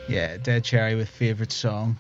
Yeah, Dead Cherry with favourite song.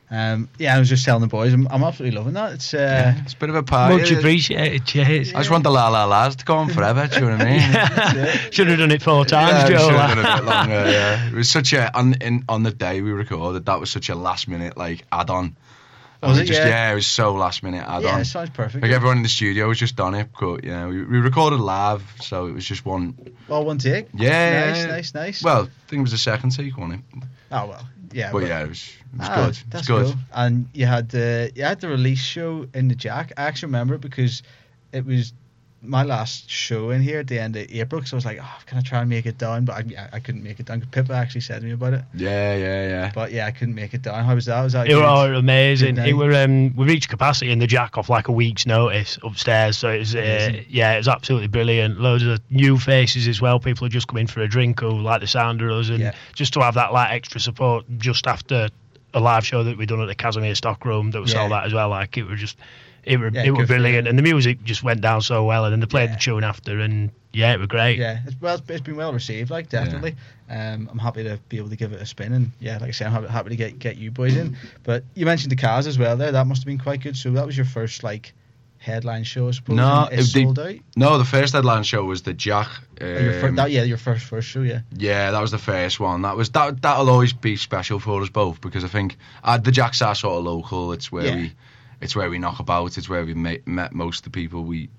I was just telling the boys, I'm absolutely loving that. It's it's a bit of a party. Much appreciated, cheers. I just want the La La La's to go on forever, do you know what I mean? Should have done it 4 times, Joe. Should have done it a bit longer, yeah. It was such a, on the day we recorded, that was such a last minute, like, add-on. Was it? It was so last minute add-on. Yeah, it sounds perfect. Like, everyone in the studio was just on it, but, you know, we recorded live, so it was just one... All one take? Yeah. Nice. Well, I think it was the second take, wasn't it? Oh, well. Yeah, but yeah, it was good. That's good. Cool. And you had the release show in the Jack. I actually remember it because it was my last show in here at the end of April. Because I was like, can I try and make it down? But I couldn't make it down. Pippa actually said to me about it. Yeah. But yeah, I couldn't make it down. How was that? It was amazing. We reached capacity in the Jack off like a week's notice upstairs. So it was it was absolutely brilliant. Loads of new faces as well. People had just come in for a drink who like the sound of us, and just to have that like extra support just after a live show that we'd done at the Casimir Stockroom that was sold out as well. Like it was just. It was brilliant, and the music just went down so well, and then they played the tune after, and it was great. Yeah, it's been well received, like, definitely. Yeah. I'm happy to be able to give it a spin, and like I say, I'm happy to get you boys in. But you mentioned the Cars as well there. That must have been quite good. So that was your first like headline show, I suppose. No, it sold out. No, the first headline show was the Jack. Your first show, yeah. Yeah, that was the first one. That'll always be special for us both, because I think the Jacks are sort of local. It's where we knock about. It's where we met most of the people we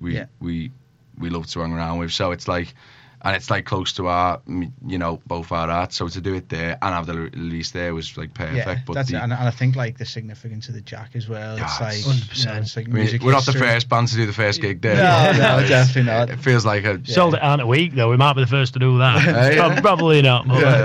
love to hang around with. So it's like, and it's like close to our, both our hearts. So to do it there and have the release there was like perfect. Yeah, but that's it. And I think like the significance of the Jack as well. It's like 100%. It's like music. We're not the first band to do the first gig there. No, definitely not. It feels like sold it out a week though. We might be the first to do that. Probably not.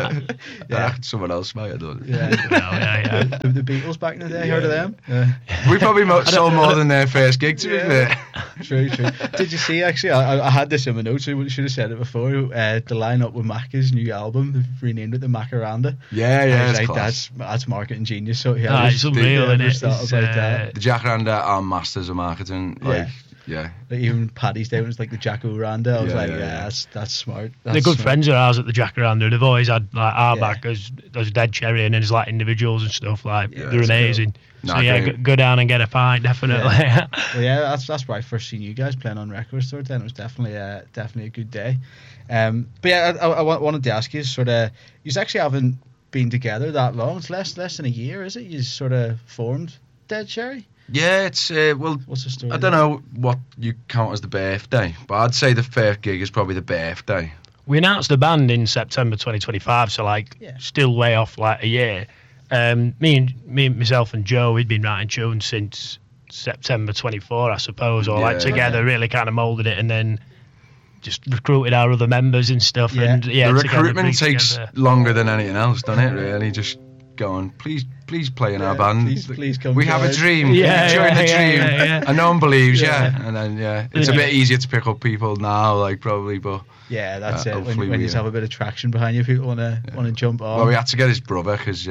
Someone else might have done it. Yeah. The Beatles back in the day. Heard of them? Yeah. We probably sold more than their first gig, to be fair. True. Did you see, actually, I had this in my notes, I should have said it before, the line-up with Macca's new album, they've renamed it the Macaranda. Yeah, it's like, that's marketing genius. So it's unreal, isn't it? The Jacaranda are masters of marketing. Like even Paddy's Day when it's like the Jack-O-Randa, I was that's smart. They're good friends of ours at the Jacaranda. They've always had like our back as Dead Cherry and as like individuals and stuff. Like they're amazing. Cool. So go down and get a pint, definitely. That's where I first seen you guys playing on Record Store. Then it was definitely a good day. But I wanted to ask you, sort of, you actually haven't been together that long. It's less than a year, is it? You sort of formed Dead Cherry. Yeah, it's what's the story? I don't know what you count as the birthday, but I'd say the first gig is probably the birthday. We announced the band in September 2025, so still way off like a year. Me, myself and Joe, we'd been writing tunes since September 24, I suppose, or together really kind of moulded it, and then just recruited our other members and stuff. Yeah. And the recruitment takes longer than anything else, doesn't it? Really, just going, please play in our band. Please come. We have a dream. Join the dream. And no one believes. And then it's a bit easier to pick up people now, like probably, but. Yeah, that's it. When you have a bit of traction behind you, people want to jump on. Well, we had to get his brother because.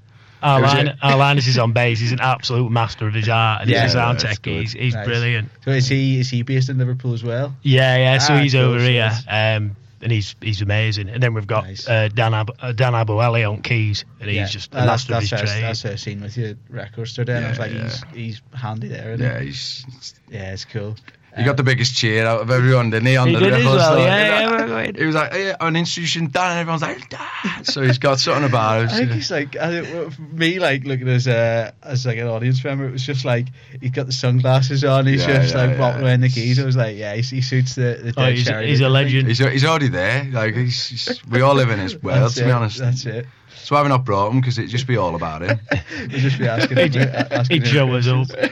Linus is on bass. He's an absolute master of his art and his sound tech. He's brilliant. So is he based in Liverpool as well? Yeah. So he's over here, and he's amazing. And then we've got Dan Abueli on keys, and he's just a master of his trade. That's what I've seen with you at Record Store. I was like, he's handy there. It's cool. He got the biggest cheer out of everyone, didn't he? On the record store. He was like, an institution, Dan, and everyone's like, Dan. So he's got something about him. I think he's like, me, like looking as like an audience member, it was just like he's got the sunglasses on. He's walking around the keys. I was like, he suits the Dead Cherry. He's a legend. He's already there. Like we all live in his world, to be honest. That's it. So I've not brought him because it'd just be all about him. We'd just be asking him. He'd show us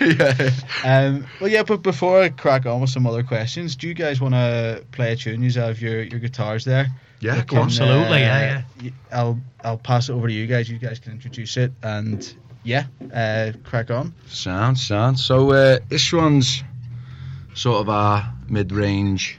up. But before I crack on with some other questions, do you guys want to play a tune? You have your guitars there. Yeah, absolutely. I'll pass it over to you guys. You guys can introduce it and crack on. Sound. So this one's sort of our mid-range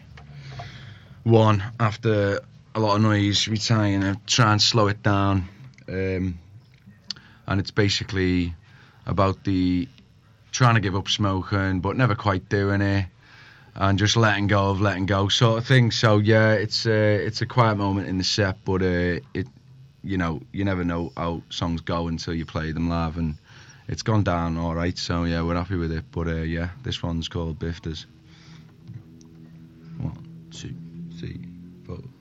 one after a lot of noise. We try and slow it down. And it's basically about the trying to give up smoking but never quite doing it, and just letting go sort of thing. So it's a quiet moment in the set, but you know, you never know how songs go until you play them live, and it's gone down all right. So yeah, we're happy with it. But yeah, this one's called Bifters. 1, 2, 3, 4.